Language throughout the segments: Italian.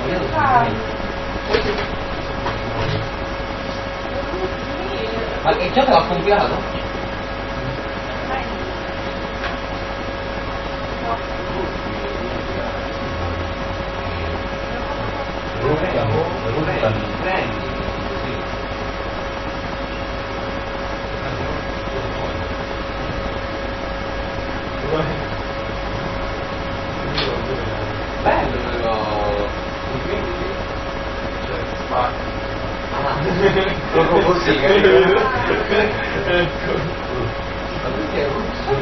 Ma che già te l'ha compilato? Bello proprio così, capito? Ma perché è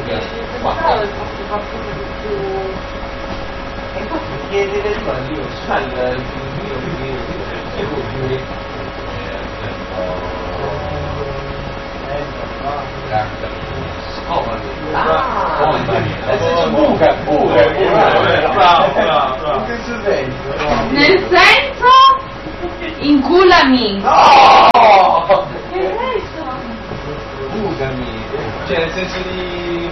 e infatti chiede di arrivare io, sa il nel senso inculami. No! Bucami, cioè nel senso di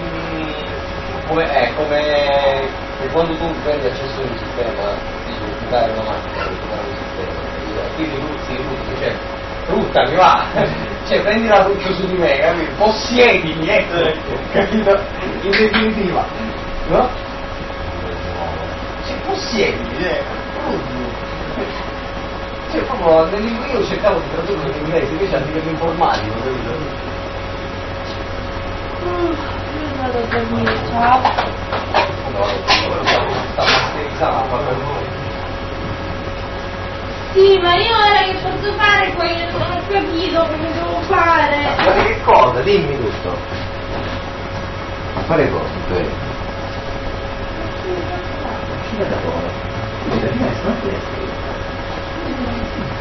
come quando tu prendi accesso a un sistema di buttare una macchina, di buttare un sistema, quindi cioè ruttami va, cioè prendila tutto su di me, capito? Possiedimi, ecco, capito? In definitiva, no? Cioè possiedimi, cioè proprio io cercavo di tradurlo in inglese, invece a livello informatico, capito? Vado a dormire, ciao. Sì, ma io ora che posso fare poi non ho capito come devo fare. Ma che cosa? Dimmi tutto. Ma fare cosa? Uscire da fuori. Da finestra,